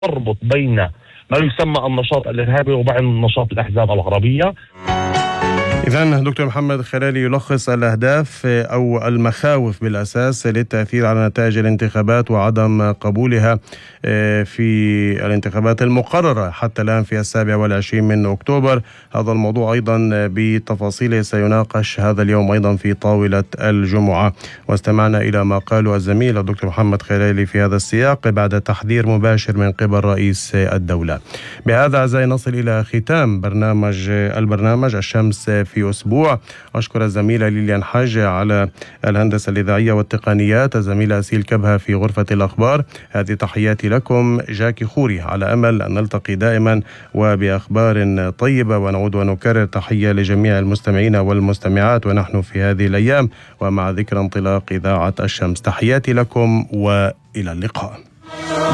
تربط بين ما يسمى النشاط الإرهابي وبين نشاط الأحزاب العربية. إذن دكتور محمد خلالي يلخص الأهداف أو المخاوف بالأساس للتأثير على نتائج الانتخابات وعدم قبولها في الانتخابات المقررة حتى الآن في 27 من أكتوبر. هذا الموضوع أيضا بتفاصيله سيناقش هذا اليوم أيضا في طاولة الجمعة، واستمعنا إلى ما قاله الزميل الدكتور محمد خلالي في هذا السياق بعد تحذير مباشر من قبل رئيس الدولة. بهذا أعزائي نصل إلى ختام البرنامج الشمس في أسبوع. أشكر الزميلة ليليان حاج على الهندسة الإذاعية والتقنيات، الزميلة أسيل كبهة في غرفة الأخبار. هذه تحياتي لكم، جاكي خوري، على أمل أن نلتقي دائما وبأخبار طيبة. ونعود ونكرر تحية لجميع المستمعين والمستمعات ونحن في هذه الأيام ومع ذكرى انطلاق إذاعة الشمس. تحياتي لكم وإلى اللقاء.